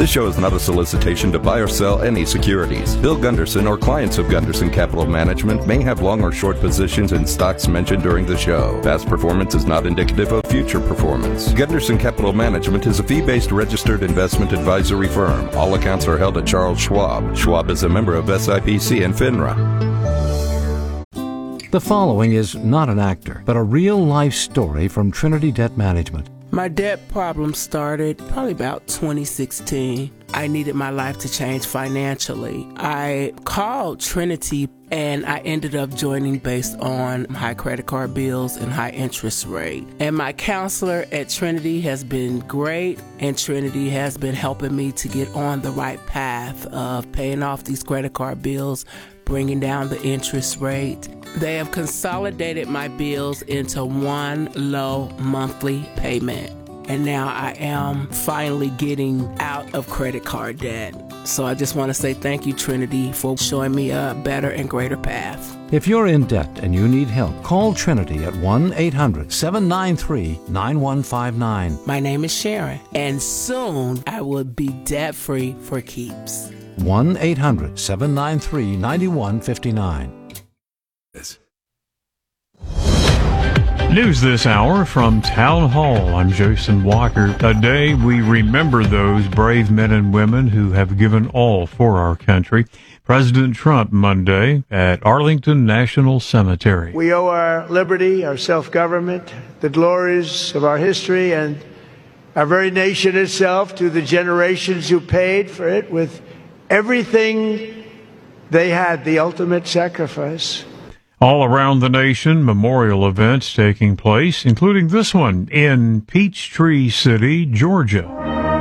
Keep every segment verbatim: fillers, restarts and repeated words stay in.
This show is not a solicitation to buy or sell any securities. Bill Gunderson or clients of Gunderson Capital Management may have long or short positions in stocks mentioned during the show. Past performance is not indicative of future performance. Gunderson Capital Management is a fee-based registered investment advisory firm. All accounts are held at Charles Schwab. Schwab is a member of S I P C and FINRA. The following is not an actor, but a real-life story from Trinity Debt Management. My debt problem started probably about twenty sixteen. I needed my life to change financially. I called Trinity and I ended up joining based on high credit card bills and high interest rate. And my counselor at Trinity has been great, and Trinity has been helping me to get on the right path of paying off these credit card bills, bringing down the interest rate. They have consolidated my bills into one low monthly payment. And now I am finally getting out of credit card debt. So I just want to say thank you, Trinity, for showing me a better and greater path. If you're in debt and you need help, call Trinity at one eight hundred seven nine three nine one five nine. My name is Sharon, and soon I will be debt-free for keeps. one eight hundred seven nine three nine one five nine. News this hour from Town Hall. I'm Jason Walker. Today we remember those brave men and women who have given all for our country. President Trump Monday at Arlington National Cemetery. We owe our liberty, our self-government, the glories of our history, and our very nation itself to the generations who paid for it with everything they had, the ultimate sacrifice. All around the nation, memorial events taking place, including this one in Peachtree City, Georgia.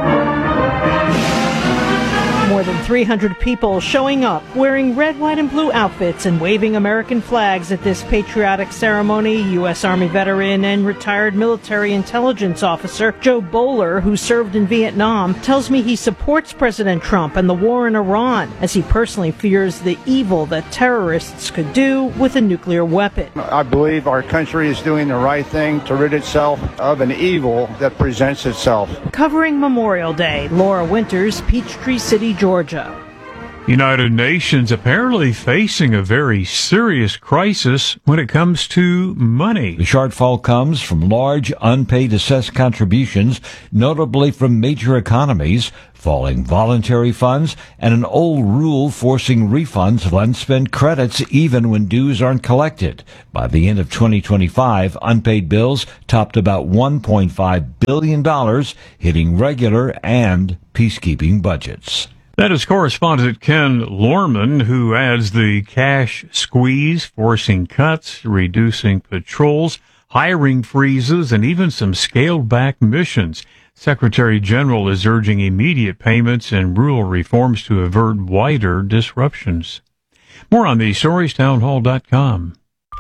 More than three hundred people showing up wearing red, white, and blue outfits and waving American flags at this patriotic ceremony. U S. Army veteran and retired military intelligence officer Joe Bowler, who served in Vietnam, tells me he supports President Trump and the war in Iran, as he personally fears the evil that terrorists could do with a nuclear weapon. I believe our country is doing the right thing to rid itself of an evil that presents itself. Covering Memorial Day, Laura Winters, Peachtree City, Georgia. United Nations apparently facing a very serious crisis when it comes to money. The shortfall comes from large unpaid assessed contributions, notably from major economies, falling voluntary funds, and an old rule forcing refunds of unspent credits even when dues aren't collected. By the end of twenty twenty-five, unpaid bills topped about one point five billion dollars, hitting regular and peacekeeping budgets. That is correspondent Ken Lorman, who adds the cash squeeze, forcing cuts, reducing patrols, hiring freezes, and even some scaled-back missions. Secretary General is urging immediate payments and rule reforms to avert wider disruptions. More on these stories, town hall dot com.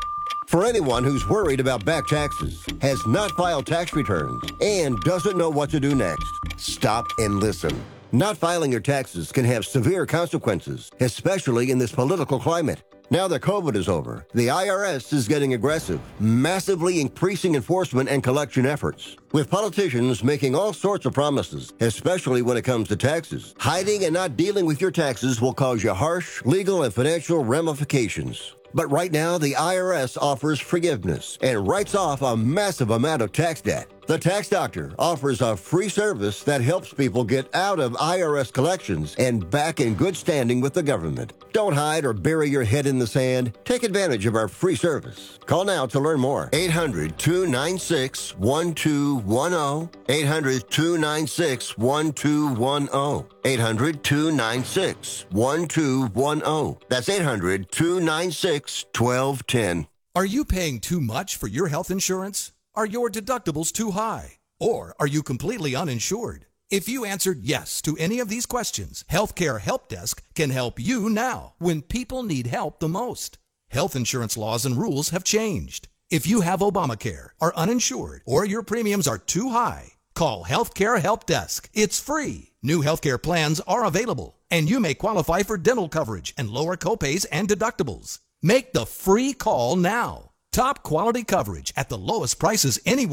For anyone who's worried about back taxes, has not filed tax returns, and doesn't know what to do next, stop and listen. Not filing your taxes can have severe consequences, especially in this political climate. Now that COVID is over, the I R S is getting aggressive, massively increasing enforcement and collection efforts. With politicians making all sorts of promises, especially when it comes to taxes, hiding and not dealing with your taxes will cause you harsh legal and financial ramifications. But right now, the I R S offers forgiveness and writes off a massive amount of tax debt. The Tax Doctor offers a free service that helps people get out of I R S collections and back in good standing with the government. Don't hide or bury your head in the sand. Take advantage of our free service. Call now to learn more. eight hundred two nine six one two one zero. eight hundred two nine six one two one zero. eight hundred two nine six one two one zero. That's eight hundred two nine six one two one zero. Are you paying too much for your health insurance? Are your deductibles too high? Or are you completely uninsured? If you answered yes to any of these questions, Healthcare Help Desk can help you now when people need help the most. Health insurance laws and rules have changed. If you have Obamacare, are uninsured, or your premiums are too high, call Healthcare Help Desk. It's free. New healthcare plans are available, and you may qualify for dental coverage and lower copays and deductibles. Make the free call now. Top quality coverage at the lowest prices anywhere.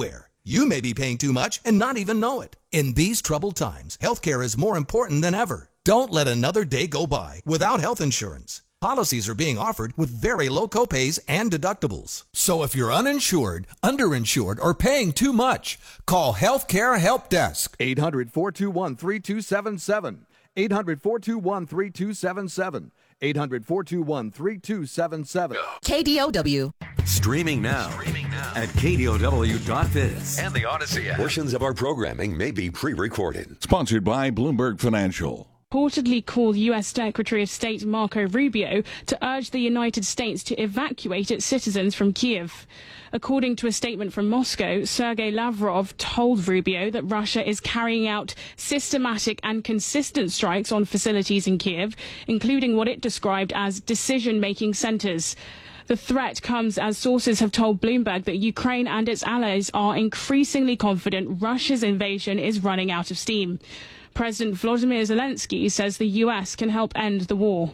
You may be paying too much and not even know it. In these troubled times, healthcare is more important than ever. Don't let another day go by without health insurance. Policies are being offered with very low copays and deductibles. So if you're uninsured, underinsured, or paying too much, call Healthcare Help Desk. eight hundred, four two one, three two seven seven. eight hundred, four two one, three two seven seven. eight hundred, four two one, three two seven seven. K D O W. Streaming now, Streaming now. at K D O W dot biz and the Odyssey app. Portions of our programming may be pre-recorded. Sponsored by Bloomberg Financial. Reportedly called U S Secretary of State Marco Rubio to urge the United States to evacuate its citizens from Kiev. According to a statement from Moscow, Sergei Lavrov told Rubio that Russia is carrying out systematic and consistent strikes on facilities in Kiev, including what it described as decision-making centers. The threat comes as sources have told Bloomberg that Ukraine and its allies are increasingly confident Russia's invasion is running out of steam. President Volodymyr Zelensky says the U S can help end the war.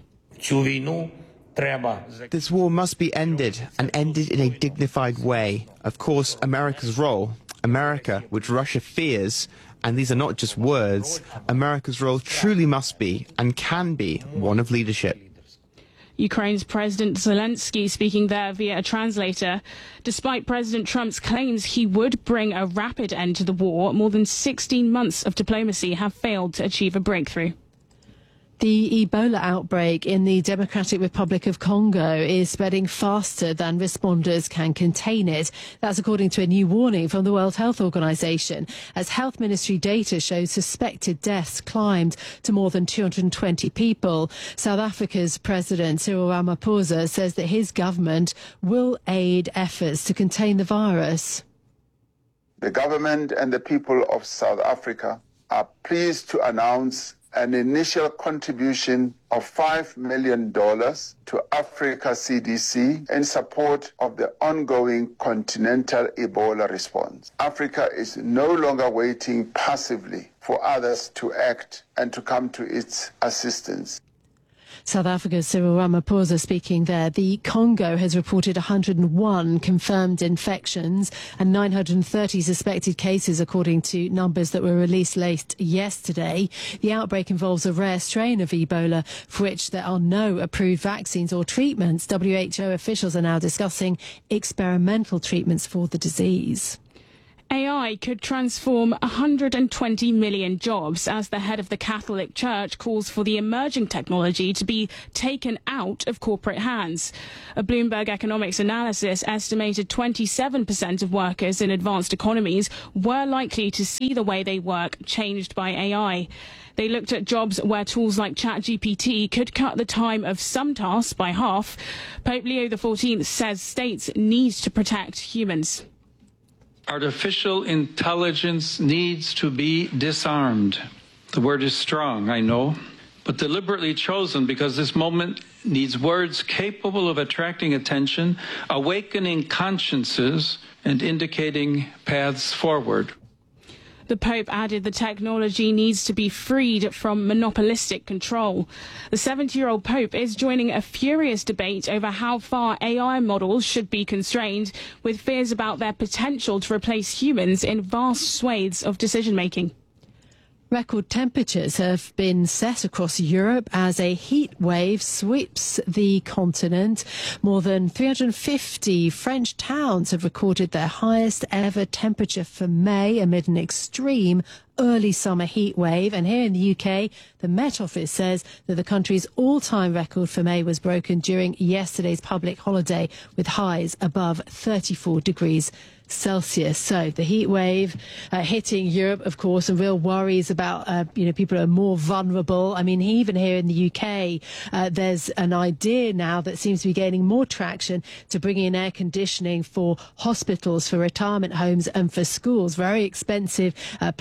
This war must be ended, and ended in a dignified way. Of course, America's role, America, which Russia fears, and these are not just words, America's role truly must be, and can be, one of leadership. Ukraine's President Zelensky speaking there via a translator. Despite President Trump's claims he would bring a rapid end to the war, more than sixteen months of diplomacy have failed to achieve a breakthrough. The Ebola outbreak in the Democratic Republic of Congo is spreading faster than responders can contain it. That's according to a new warning from the World Health Organization, as Health Ministry data shows suspected deaths climbed to more than two hundred twenty people. South Africa's President Cyril Ramaphosa says that his government will aid efforts to contain the virus. The government and the people of South Africa are pleased to announce an initial contribution of five million dollars to Africa C D C in support of the ongoing continental Ebola response. Africa is no longer waiting passively for others to act and to come to its assistance. South Africa's Cyril Ramaphosa speaking there. The Congo has reported one hundred one confirmed infections and nine hundred thirty suspected cases, according to numbers that were released late yesterday. The outbreak involves a rare strain of Ebola for which there are no approved vaccines or treatments. W H O officials are now discussing experimental treatments for the disease. A I could transform one hundred twenty million jobs as the head of the Catholic Church calls for the emerging technology to be taken out of corporate hands. A Bloomberg Economics analysis estimated twenty-seven percent of workers in advanced economies were likely to see the way they work changed by A I. They looked at jobs where tools like ChatGPT could cut the time of some tasks by half. Pope Leo the fourteenth says states need to protect humans. Artificial intelligence needs to be disarmed. The word is strong, I know, but deliberately chosen because this moment needs words capable of attracting attention, awakening consciences, and indicating paths forward. The Pope added the technology needs to be freed from monopolistic control. The seventy-year-old Pope is joining a furious debate over how far A I models should be constrained, with fears about their potential to replace humans in vast swathes of decision-making. Record temperatures have been set across Europe as a heat wave sweeps the continent. More than three hundred fifty French towns have recorded their highest ever temperature for May amid an extreme early summer heat wave. And here in the U K, the Met Office says that the country's all-time record for May was broken during yesterday's public holiday, with highs above thirty-four degrees Celsius. So the heat wave uh, hitting Europe, of course, and real worries about, uh, you know, people are more vulnerable. I mean, even here in the U K, uh, there's an idea now that seems to be gaining more traction to bring in air conditioning for hospitals, for retirement homes and for schools. Very expensive uh, plan, but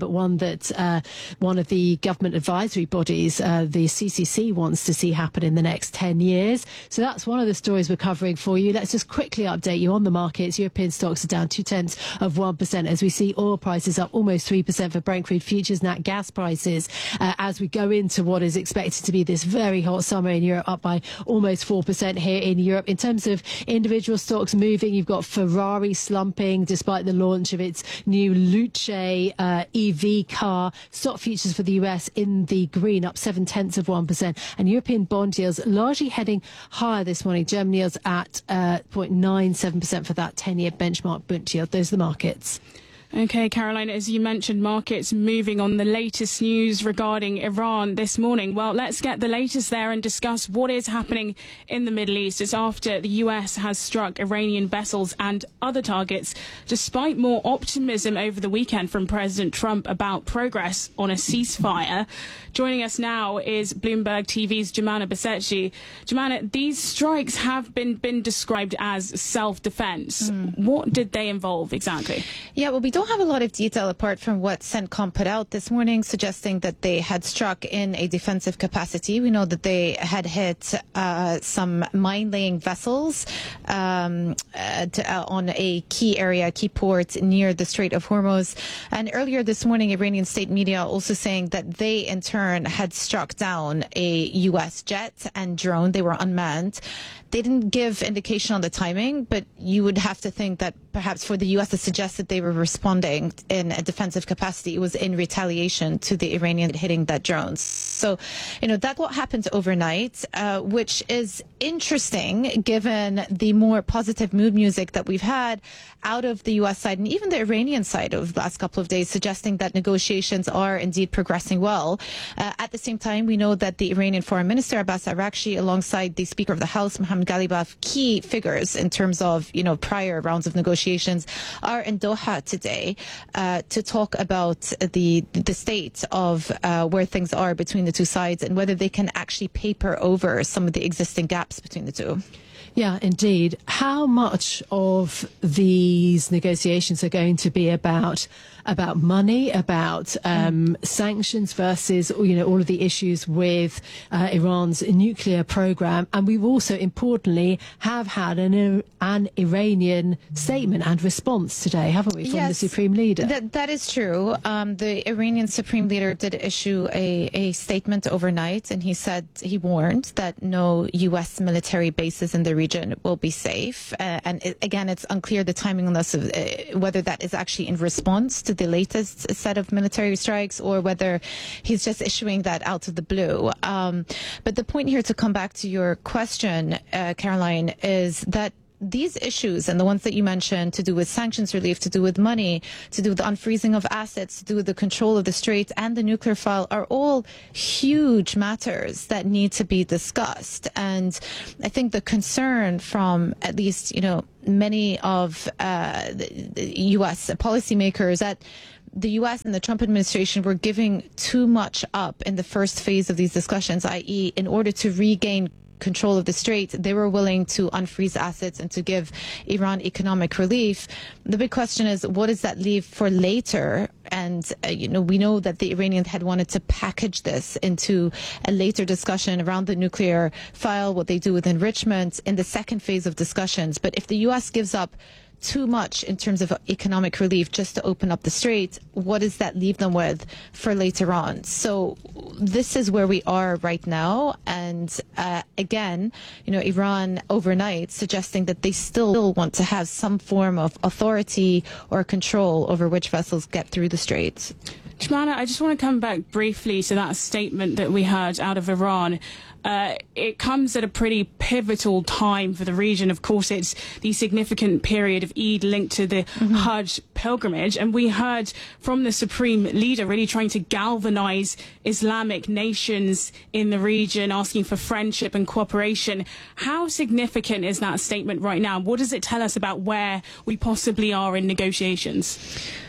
but one that uh, one of the government advisory bodies, uh, the C C C, wants to see happen in the next ten years. So that's one of the stories we're covering for you. Let's just quickly update you on the markets. European stocks are down two-tenths of one percent as we see oil prices up almost three percent for Brent crude futures, nat gas prices, uh, as we go into what is expected to be this very hot summer in Europe, up by almost four percent here in Europe. In terms of individual stocks moving, you've got Ferrari slumping despite the launch of its new Luce uh, E V car. Stock futures for the U S in the green, up seven tenths of one percent. And European bond yields largely heading higher this morning. German yields at uh, zero point nine seven percent for that ten-year benchmark Bund yield. Those are the markets. Okay, Caroline, as you mentioned, markets moving on the latest news regarding Iran this morning. Well, let's get the latest there and discuss what is happening in the Middle East. It's after the U S has struck Iranian vessels and other targets, despite more optimism over the weekend from President Trump about progress on a ceasefire. Joining us now is Bloomberg T V's Jumana Besetji. Jumana, these strikes have been, been described as self-defense. Mm. What did they involve exactly? Yeah, well, we don't have a lot of detail apart from what CENTCOM put out this morning, suggesting that they had struck in a defensive capacity. We know that they had hit uh, some mine-laying vessels um, uh, to, uh, on a key area, key port near the Strait of Hormuz. And earlier this morning, Iranian state media also saying that they, in turn, had struck down a U S jet and drone. They were unmanned. They didn't give indication on the timing, but you would have to think that perhaps for the U S to suggest that they were responding in a defensive capacity, it was in retaliation to the Iranian hitting that drone. So, you know, that's what happened overnight, uh, which is interesting given the more positive mood music that we've had out of the U S side and even the Iranian side over the last couple of days, suggesting that negotiations are indeed progressing well. Uh, at the same time, we know that the Iranian Foreign Minister Abbas Araghchi, alongside the Speaker of the House, Mohammad Ghalibaf, key figures in terms of, you know, prior rounds of negotiations, are in Doha today uh, to talk about the the state of uh, where things are between the two sides and whether they can actually paper over some of the existing gaps between the two. Yeah, indeed. How much of these negotiations are going to be about about money, about um, mm. sanctions versus, you know, all of the issues with uh, Iran's nuclear program? And we've also, importantly, have had an an Iranian statement and response today, haven't we, from yes, the Supreme Leader? That, that is true. Um, the Iranian Supreme Leader did issue a, a statement overnight, and he said, he warned that no U S military bases in the region will be safe. Uh, and it, again, it's unclear the timing on this, of, uh, whether that is actually in response to the latest set of military strikes or whether he's just issuing that out of the blue. Um, but the point here, to come back to your question, uh, Caroline, is that these issues and the ones that you mentioned, to do with sanctions relief, to do with money, to do with the unfreezing of assets, to do with the control of the Strait and the nuclear file, are all huge matters that need to be discussed. And I think the concern from at least, you know, many of uh, the, the U S policymakers that the U S and the Trump administration were giving too much up in the first phase of these discussions, that is, in order to regain control of the Strait, they were willing to unfreeze assets and to give Iran economic relief. The big question is, what does that leave for later? And, uh, you know, we know that the Iranians had wanted to package this into a later discussion around the nuclear file, what they do with enrichment in the second phase of discussions. But if the U S gives up too much in terms of economic relief just to open up the Strait, what does that leave them with for later on? So this is where we are right now. And uh, again, you know, Iran overnight suggesting that they still want to have some form of authority or control over which vessels get through the Strait. Jumana, I just want to come back briefly to that statement that we heard out of Iran. Uh, it comes at a pretty pivotal time for the region. Of course, it's the significant period of Eid linked to the mm-hmm. Hajj pilgrimage. And we heard from the Supreme Leader really trying to galvanize Islamic nations in the region, asking for friendship and cooperation. How significant is that statement right now? What does it tell us about where we possibly are in negotiations?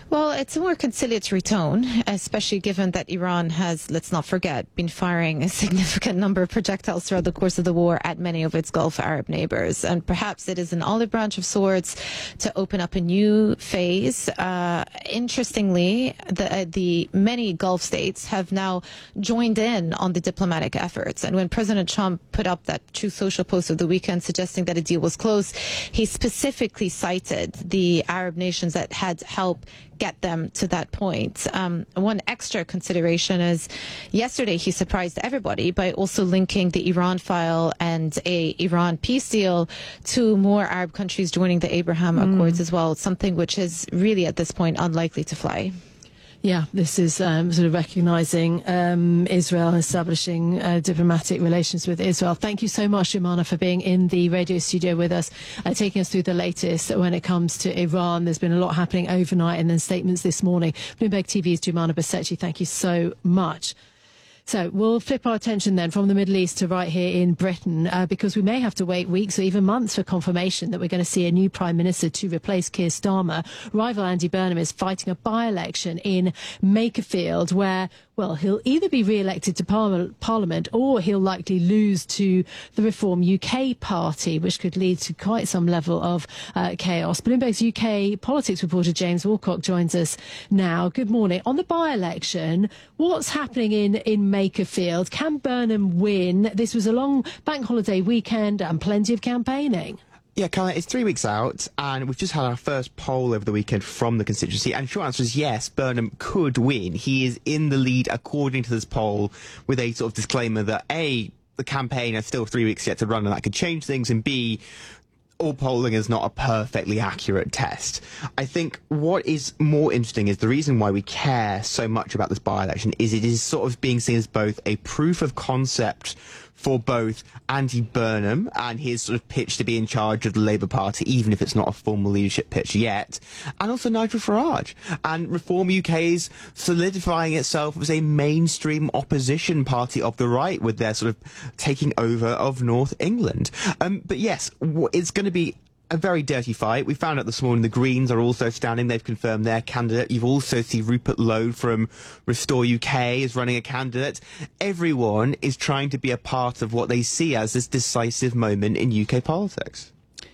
Well, it's a more conciliatory tone, especially given that Iran has, let's not forget, been firing a significant number of projectiles throughout the course of the war at many of its Gulf Arab neighbors. And perhaps it is an olive branch of sorts to open up a new phase. Uh, interestingly, the, uh, the many Gulf states have now joined in on the diplomatic efforts. And when President Trump put up that Truth Social post of the weekend suggesting that a deal was close, he specifically cited the Arab nations that had helped get them to that point. Um, one extra consideration is yesterday he surprised everybody by also linking the Iran file and a Iran peace deal to more Arab countries joining the Abraham mm. Accords as well, something which is really at this point unlikely to fly. Yeah, this is um, sort of recognising um, Israel, establishing uh, diplomatic relations with Israel. Thank you so much, Jumana, for being in the radio studio with us, uh, taking us through the latest when it comes to Iran. There's been a lot happening overnight and then statements this morning. Bloomberg T V's Jumana Basechi, thank you so much. So we'll flip our attention then from the Middle East to right here in Britain, uh, because we may have to wait weeks or even months for confirmation that we're going to see a new Prime Minister to replace Keir Starmer. Rival Andy Burnham is fighting a by-election in Makerfield where, well, he'll either be re-elected to par- Parliament or he'll likely lose to the Reform U K party, which could lead to quite some level of uh, chaos. Bloomberg's U K politics reporter James Walcock joins us now. Good morning. On the by-election, what's happening in, in Makerfield? Can Burnham win? This was a long bank holiday weekend and plenty of campaigning. Yeah, Carla, it's three weeks out, and we've just had our first poll over the weekend from the constituency, and the short answer is yes, Burnham could win. He is in the lead according to this poll, with a sort of disclaimer that A, the campaign has still three weeks yet to run, and that could change things, and B, all polling is not a perfectly accurate test. I think what is more interesting is the reason why we care so much about this by-election is it is sort of being seen as both a proof of concept for both Andy Burnham and his sort of pitch to be in charge of the Labour Party, even if it's not a formal leadership pitch yet, and also Nigel Farage. And Reform U K is solidifying itself as a mainstream opposition party of the right, with their sort of taking over of North England. Um, but yes, it's going to be a very dirty fight. We found out this morning the Greens are also standing. They've confirmed their candidate. You've also seen Rupert Lowe from Restore U K is running a candidate. Everyone is trying to be a part of what they see as this decisive moment in U K politics.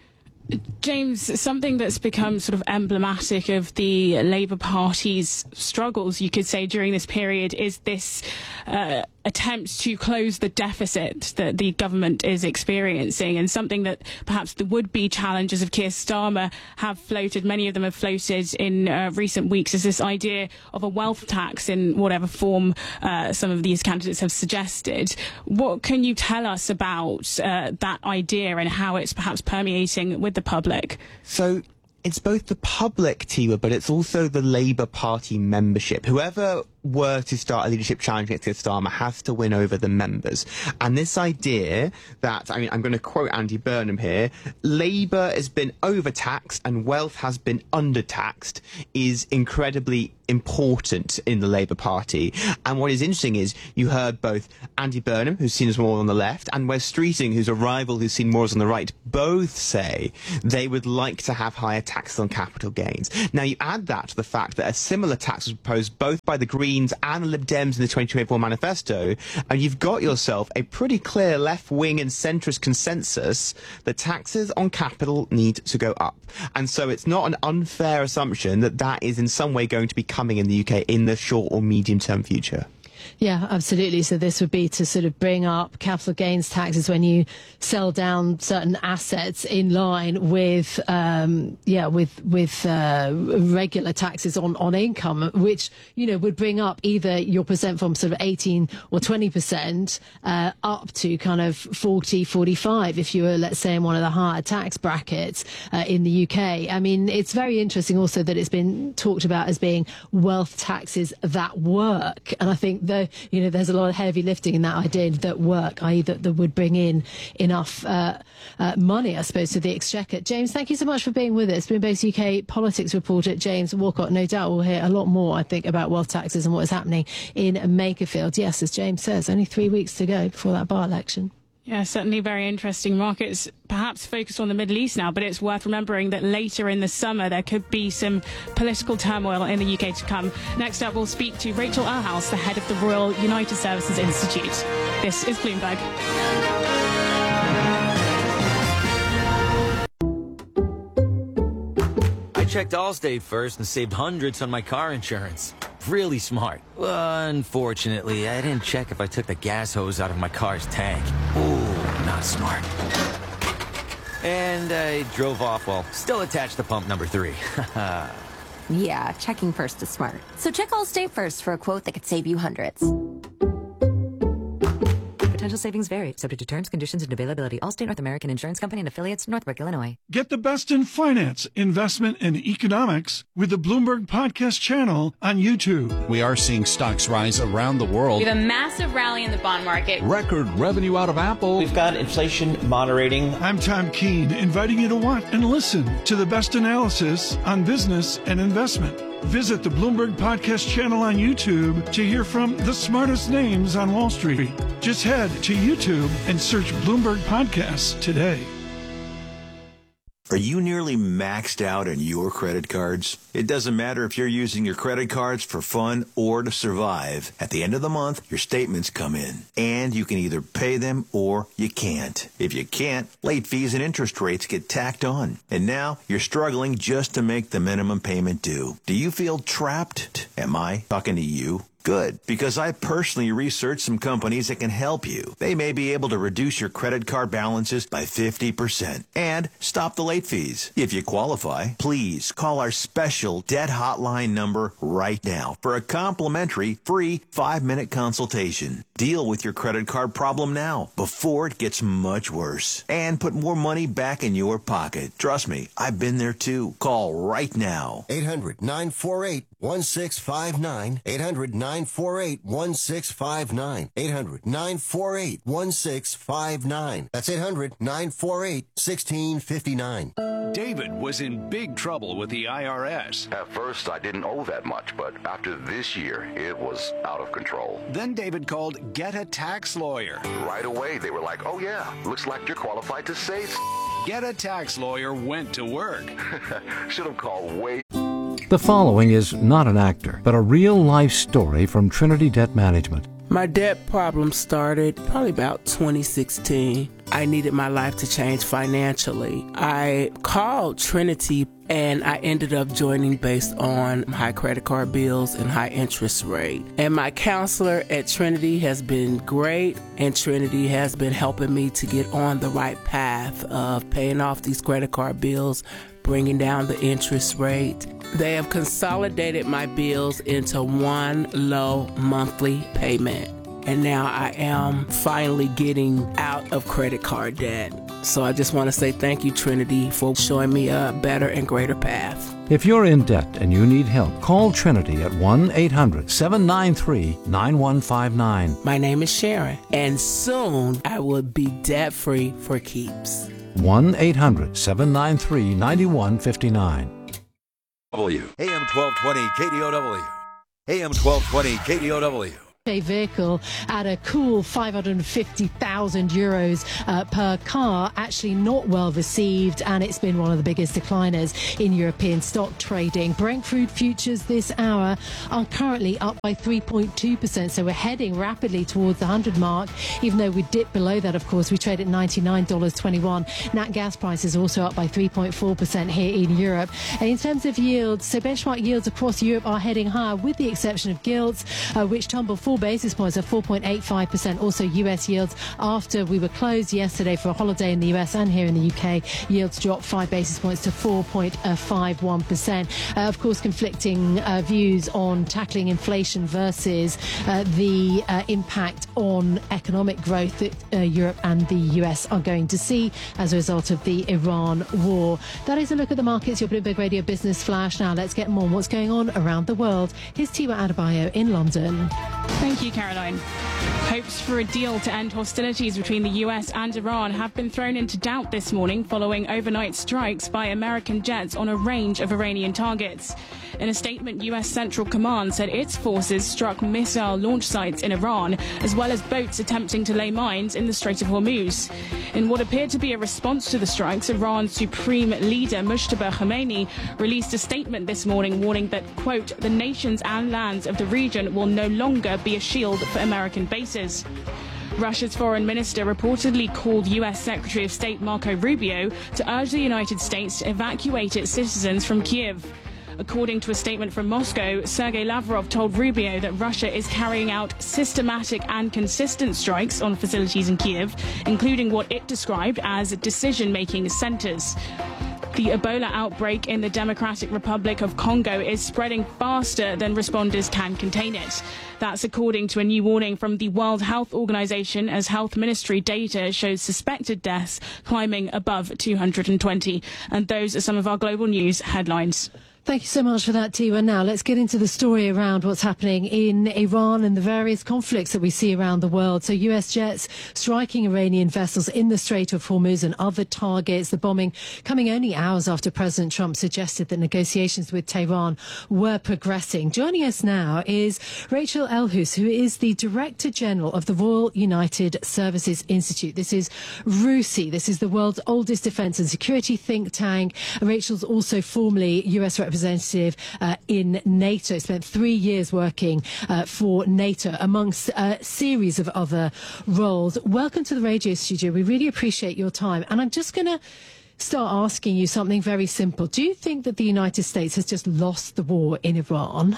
James, something that's become sort of emblematic of the Labour Party's struggles, you could say, during this period is this uh, attempt to close the deficit that the government is experiencing, and something that perhaps the would-be challengers of Keir Starmer have floated, many of them have floated in uh, recent weeks, is this idea of a wealth tax in whatever form uh, some of these candidates have suggested. What can you tell us about uh, that idea and how it's perhaps permeating with the public? So it's both the public, Tiwa, but it's also the Labour Party membership. Whoever were to start a leadership challenge against Keir Starmer has to win over the members. And this idea that, I mean, I'm going to quote Andy Burnham here, Labour has been overtaxed and wealth has been undertaxed is incredibly important in the Labour Party. And what is interesting is you heard both Andy Burnham, who's seen as more on the left, and Wes Streeting, who's a rival who's seen more as on the right, both say they would like to have higher taxes on capital gains. Now, you add that to the fact that a similar tax was proposed both by the Greens and the Lib Dems in the twenty twenty-four manifesto, and you've got yourself a pretty clear left-wing and centrist consensus that taxes on capital need to go up. And so it's not an unfair assumption that that is in some way going to be coming in the U K in the short or medium-term future. Yeah, absolutely. So this would be to sort of bring up capital gains taxes when you sell down certain assets in line with, um, yeah, with with uh, regular taxes on, on income, which, you know, would bring up either your percent from sort of eighteen or twenty percent uh, up to kind of forty, forty-five if you were, let's say, in one of the higher tax brackets uh, in the U K. I mean, it's very interesting also that it's been talked about as being wealth taxes that work. And I think the You know, there's a lot of heavy lifting in that idea that work, that is that, that would bring in enough uh, uh, money, I suppose, to the exchequer. James, thank you so much for being with us. Bloomberg's U K politics reporter James Walcott. No doubt we'll hear a lot more, I think, about wealth taxes and what is happening in Makerfield. Yes, as James says, only three weeks to go before that by-election. Yeah, certainly very interesting. Markets perhaps focused on the Middle East now, but it's worth remembering that later in the summer there could be some political turmoil in the U K to come. Next up, we'll speak to Rachel Earhouse, the head of the Royal United Services Institute. This is Bloomberg. I checked Allstate first and saved hundreds on my car insurance. Really smart. Unfortunately, I didn't check if I took the gas hose out of my car's tank. Ooh, not smart. And I drove off while still attached to pump number three. Yeah, checking first is smart. So check Allstate first for a quote that could save you hundreds. Potential savings vary, subject to terms, conditions, and availability. Allstate North American Insurance Company and affiliates, Northbrook, Illinois. Get the best in finance, investment, and economics with the Bloomberg Podcast channel on YouTube. We are seeing stocks rise around the world. We have a massive rally in the bond market. Record revenue out of Apple. We've got inflation moderating. I'm Tom Keene, inviting you to watch and listen to the best analysis on business and investment. Visit the Bloomberg Podcast channel on YouTube to hear from the smartest names on Wall Street. Just head to YouTube and search Bloomberg Podcasts today. Are you nearly maxed out on your credit cards? It doesn't matter if you're using your credit cards for fun or to survive. At the end of the month, your statements come in, and you can either pay them or you can't. If you can't, late fees and interest rates get tacked on. And now you're struggling just to make the minimum payment due. Do you feel trapped? Am I talking to you? Good, because I personally researched some companies that can help you. They may be able to reduce your credit card balances by fifty percent and stop the late fees. If you qualify, please call our special debt hotline number right now for a complimentary free five-minute consultation. Deal with your credit card problem now before it gets much worse and put more money back in your pocket. Trust me, I've been there too. Call right now. eight hundred nine four eight one six five nine. eight hundred nine four eight one six five nine. eight hundred nine four eight one six five nine. That's eight hundred nine four eight one six five nine. David was in big trouble with the I R S. At first, I didn't owe that much, but after this year, it was out of control. Then David called Get a Tax Lawyer. Right away, they were like, oh yeah, looks like you're qualified to say Get a Tax Lawyer went to work. Should have called way. The following is not an actor, but a real-life story from Trinity Debt Management. My debt problem started probably about twenty sixteen. I needed my life to change financially. I called Trinity and I ended up joining based on high credit card bills and high interest rate. And my counselor at Trinity has been great, and Trinity has been helping me to get on the right path of paying off these credit card bills, bringing down the interest rate. They have consolidated my bills into one low monthly payment. And now I am finally getting out of credit card debt. So I just want to say thank you, Trinity, for showing me a better and greater path. If you're in debt and you need help, call Trinity at one eight hundred seven nine three nine one five nine. My name is Sharon, and soon I will be debt-free for keeps. one eight hundred seven nine three nine one five nine. W. A M twelve twenty K D O W. A M twelve twenty K D O W. A vehicle at a cool five hundred fifty thousand euros uh, per car, actually not well received, and it's been one of the biggest decliners in European stock trading. Brent crude futures this hour are currently up by three point two percent, so we're heading rapidly towards the one hundred mark, even though we dipped below that. Of course, we trade at ninety-nine dollars and twenty-one cents. Nat gas prices also up by three point four percent here in Europe. And in terms of yields, so benchmark yields across Europe are heading higher, with the exception of gilts, uh, which tumbled four basis points at four point eight five percent. Also U S yields, after we were closed yesterday for a holiday in the U S and here in the U K, yields dropped five basis points to four point five one percent. Uh, of course, conflicting uh, views on tackling inflation versus uh, the uh, impact on economic growth that uh, Europe and the U S are going to see as a result of the Iran war. That is a look at the markets, your Bloomberg Radio Business Flash. Now let's get more on what's going on around the world. Here's Tiwa Adebayo in London. Thank you, Caroline. Hopes for a deal to end hostilities between the U S and Iran have been thrown into doubt this morning following overnight strikes by American jets on a range of Iranian targets. In a statement, U S Central Command said its forces struck missile launch sites in Iran, as well as boats attempting to lay mines in the Strait of Hormuz. In what appeared to be a response to the strikes, Iran's supreme leader Mujtaba Khamenei released a statement this morning warning that, quote, the nations and lands of the region will no longer be a shield for American bases. Russia's foreign minister reportedly called U S Secretary of State Marco Rubio to urge the United States to evacuate its citizens from Kiev. According to a statement from Moscow, Sergei Lavrov told Rubio that Russia is carrying out systematic and consistent strikes on facilities in Kiev, including what it described as decision-making centers. The Ebola outbreak in the Democratic Republic of Congo is spreading faster than responders can contain it. That's according to a new warning from the World Health Organization, as health ministry data shows suspected deaths climbing above two hundred twenty. And those are some of our global news headlines. Thank you so much for that, Tiwa. Now, let's get into the story around what's happening in Iran and the various conflicts that we see around the world. So U S jets striking Iranian vessels in the Strait of Hormuz and other targets. The bombing coming only hours after President Trump suggested that negotiations with Tehran were progressing. Joining us now is Rachel Elhouse, who is the Director General of the Royal United Services Institute. This is R U S I. This is the world's oldest defence and security think tank. Rachel's also formerly U S representative representative uh, in NATO, spent three years working uh, for NATO amongst a series of other roles. Welcome to the radio studio. We really appreciate your time. And I'm just going to start asking you something very simple. Do you think that the United States has just lost the war in Iran?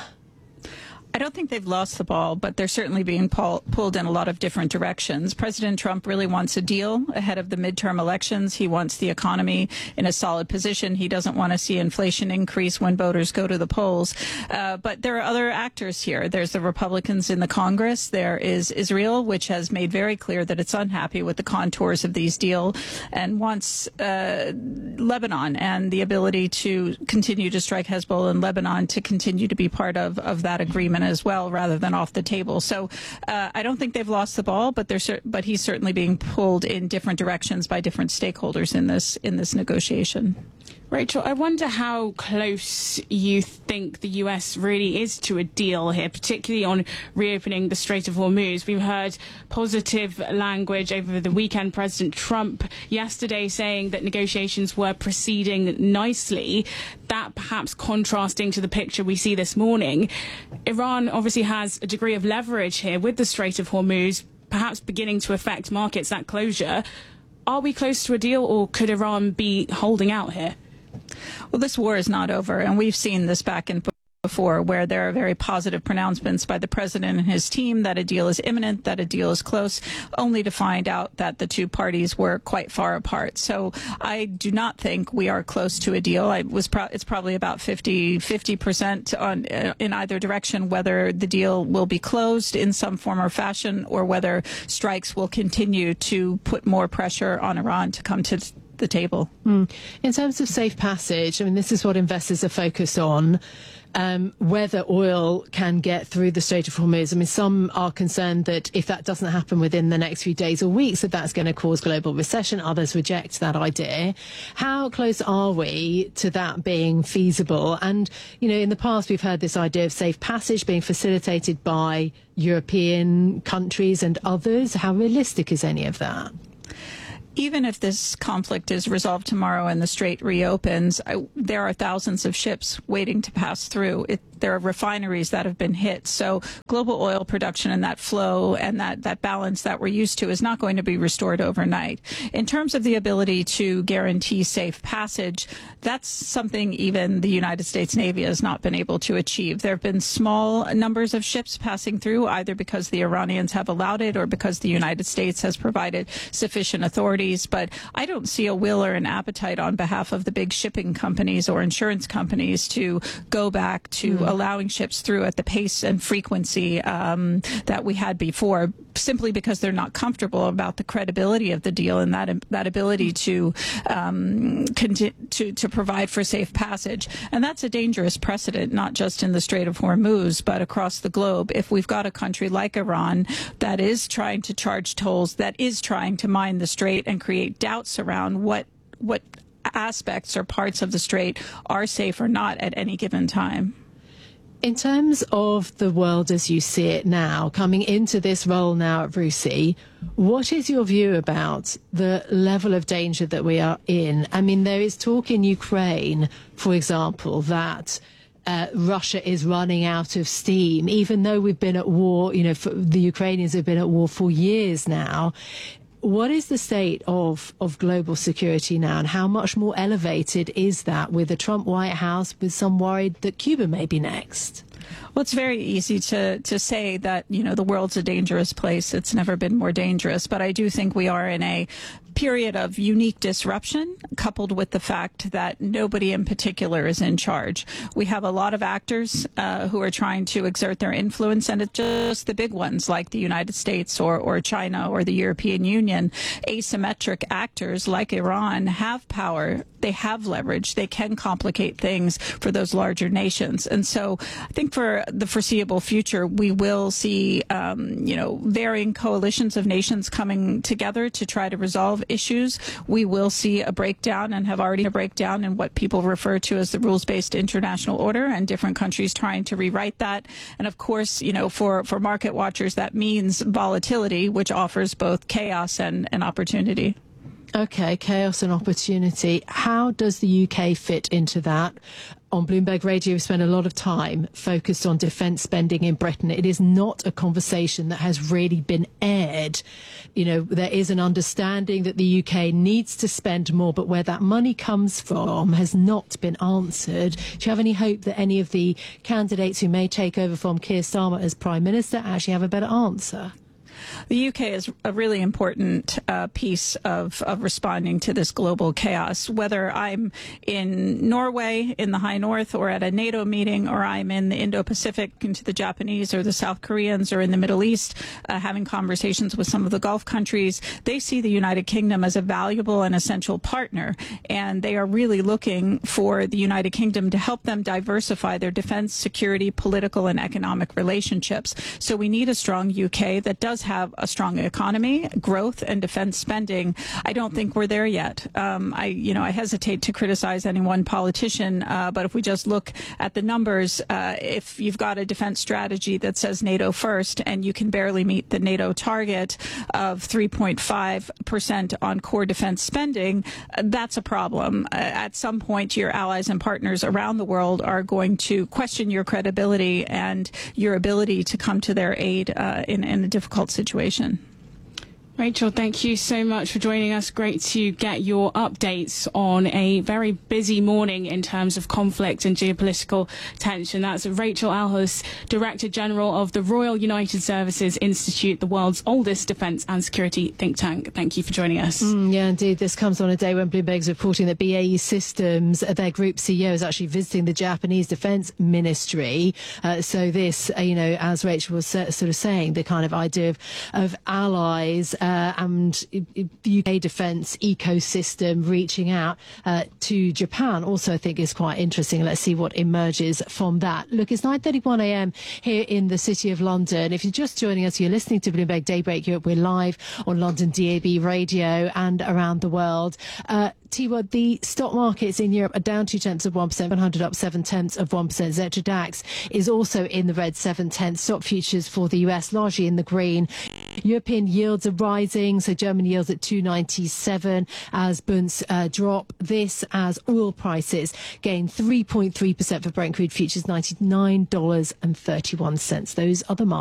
I don't think they've lost the ball, but they're certainly being pull, pulled in a lot of different directions. President Trump really wants a deal ahead of the midterm elections. He wants the economy in a solid position. He doesn't want to see inflation increase when voters go to the polls. Uh, but there are other actors here. There's the Republicans in the Congress. There is Israel, which has made very clear that it's unhappy with the contours of these deals and wants uh, Lebanon and the ability to continue to strike Hezbollah in Lebanon to continue to be part of, of that agreement as well, rather than off the table. So uh, I don't think they've lost the ball, but they're but he's certainly being pulled in different directions by different stakeholders in this in this negotiation. Rachel, I wonder how close you think the U S really is to a deal here, particularly on reopening the Strait of Hormuz. We've heard positive language over the weekend. President Trump yesterday saying that negotiations were proceeding nicely, that perhaps contrasting to the picture we see this morning. Iran obviously has a degree of leverage here with the Strait of Hormuz, perhaps beginning to affect markets, that closure. Are we close to a deal, or could Iran be holding out here? Well, this war is not over, and we've seen this back and before, where there are very positive pronouncements by the president and his team that a deal is imminent, that a deal is close, only to find out that the two parties were quite far apart. So I do not think we are close to a deal. I was pro- it's probably about fifty percent on uh, in either direction, whether the deal will be closed in some form or fashion, or whether strikes will continue to put more pressure on Iran to come to the table. Mm. In terms of safe passage, I mean, this is what investors are focused on. Um, whether oil can get through the Strait of Hormuz. I mean, some are concerned that if that doesn't happen within the next few days or weeks, that that's going to cause global recession. Others reject that idea. How close are we to that being feasible? And, you know, in the past, we've heard this idea of safe passage being facilitated by European countries and others. How realistic is any of that? Even if this conflict is resolved tomorrow and the strait reopens, I, there are thousands of ships waiting to pass through. It, there are refineries that have been hit. So global oil production and that flow and that, that balance that we're used to is not going to be restored overnight. In terms of the ability to guarantee safe passage, that's something even the United States Navy has not been able to achieve. There have been small numbers of ships passing through, either because the Iranians have allowed it or because the United States has provided sufficient authority. But I don't see a will or an appetite on behalf of the big shipping companies or insurance companies to go back to mm. allowing ships through at the pace and frequency um, that we had before, simply because they're not comfortable about the credibility of the deal and that that ability to um, conti- to to provide for safe passage. And that's a dangerous precedent, not just in the Strait of Hormuz, but across the globe. If we've got a country like Iran that is trying to charge tolls, that is trying to mine the strait and create doubts around what what aspects or parts of the strait are safe or not at any given time. In terms of the world as you see it now, coming into this role now at RUSI, what is your view about the level of danger that we are in? I mean, there is talk in Ukraine, for example, that uh, Russia is running out of steam, even though we've been at war, you know, for, the Ukrainians have been at war for years now. What is the state of, of global security now, and how much more elevated is that with the Trump White House, with some worried that Cuba may be next? Well, it's very easy to, to say that, you know, the world's a dangerous place. It's never been more dangerous. But I do think we are in a period of unique disruption, coupled with the fact that nobody in particular is in charge. We have a lot of actors uh, who are trying to exert their influence, and it's just the big ones like the United States or, or China or the European Union. Asymmetric actors like Iran have power. They have leverage. They can complicate things for those larger nations. And so I think for the foreseeable future, we will see, um, you know, varying coalitions of nations coming together to try to resolve issues. We will see a breakdown, and have already a breakdown in what people refer to as the rules-based international order, and different countries trying to rewrite that. And of course, you know, for, for market watchers, that means volatility, which offers both chaos and, and opportunity. Okay, chaos and opportunity. How does the U K fit into that? On Bloomberg Radio, we spent a lot of time focused on defence spending in Britain. It is not a conversation that has really been aired. You know, there is an understanding that the U K needs to spend more, but where that money comes from has not been answered. Do you have any hope that any of the candidates who may take over from Keir Starmer as Prime Minister actually have a better answer? The U K is a really important uh, piece of, of responding to this global chaos. Whether I'm in Norway, in the High North, or at a NATO meeting, or I'm in the Indo-Pacific, into the Japanese or the South Koreans, or in the Middle East, uh, having conversations with some of the Gulf countries, they see the United Kingdom as a valuable and essential partner. And they are really looking for the United Kingdom to help them diversify their defense, security, political, and economic relationships. So we need a strong U K that does have a strong economy, growth, and defense spending. I don't think we're there yet. Um, I, you know, I hesitate to criticize any one politician, uh, but if we just look at the numbers, uh, if you've got a defense strategy that says NATO first, and you can barely meet the NATO target of three point five percent on core defense spending, uh, that's a problem. Uh, at some point, your allies and partners around the world are going to question your credibility and your ability to come to their aid uh, in, in a difficult situation. Rachel, thank you so much for joining us. Great to get your updates on a very busy morning in terms of conflict and geopolitical tension. That's Rachel Alhus, Director General of the Royal United Services Institute, the world's oldest defence and security think tank. Thank you for joining us. Mm, yeah, indeed. This comes on a day when Bloomberg's reporting that B A E Systems, their group C E O, is actually visiting the Japanese Defence Ministry. Uh, so this, uh, you know, as Rachel was sort of saying, the kind of idea of, of allies Uh, and the U K defence ecosystem reaching out uh, to Japan also, I think, is quite interesting. Let's see what emerges from that. Look, it's nine thirty-one a m here in the City of London. If you're just joining us, you're listening to Bloomberg Daybreak Europe. We're live on London D A B radio and around the world. Uh, T-Word, the stock markets in Europe are down two tenths of one percent, one hundred up seven tenths of one percent. Xetra DAX is also in the red, seven tenths. Stock futures for the U S largely in the green. European yields are rising, so German yields at two ninety-seven as Bunds uh, drop. This as oil prices gain three point three percent for Brent crude futures, ninety-nine dollars and thirty-one cents. Those are the markets.